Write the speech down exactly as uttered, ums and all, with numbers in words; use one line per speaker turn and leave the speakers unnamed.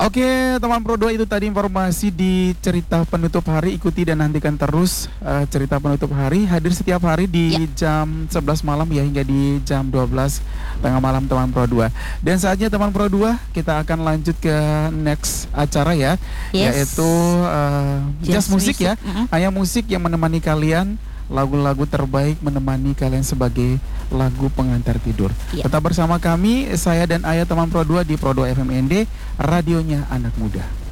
Oke, teman Pro dua, itu tadi informasi di cerita penutup hari. Ikuti dan nantikan terus uh, cerita penutup hari. Hadir setiap hari di
Ya.
jam sebelas malam ya, hingga di jam dua belas tengah malam teman Pro dua. Dan saatnya teman Pro dua, kita akan lanjut ke next acara ya,
Yes.
yaitu uh, jazz,
Jazz
musik ya.
music, mm-mm.
Hanya musik yang menemani kalian, lagu-lagu terbaik menemani kalian sebagai lagu pengantar tidur.
Ya.
Tetap bersama kami, saya dan Ayah teman Pro dua di Pro dua F M N D, radionya anak muda.